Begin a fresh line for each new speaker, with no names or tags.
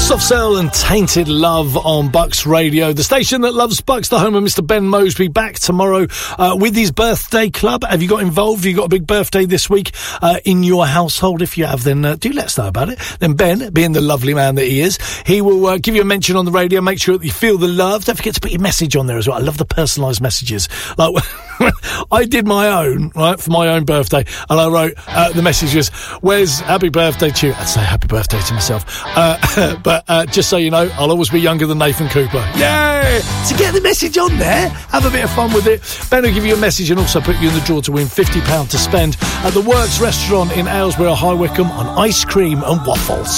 Soft Cell and Tainted Love on Bucks Radio, the station that loves Bucks, the home of Mr. Ben Mosby, back tomorrow with his birthday club. Have you got involved? Have you got a big birthday this week in your household? If you have, then do let us know about it. Then Ben, being the lovely man that he is, he will give you a mention on the radio. Make sure that you feel the love. Don't forget to put your message on there as well. I love the personalised messages. Like, I did my own, right, for my own birthday, and I wrote, the message was, where's happy birthday to you? I'd say happy birthday to myself. But just so you know, I'll always be younger than Nathan Cooper. Yay! So get the message on there. Have a bit of fun with it. Ben will give you a message and also put you in the draw to win £50 to spend at the Works restaurant in Aylesbury, High Wycombe on ice cream and waffles.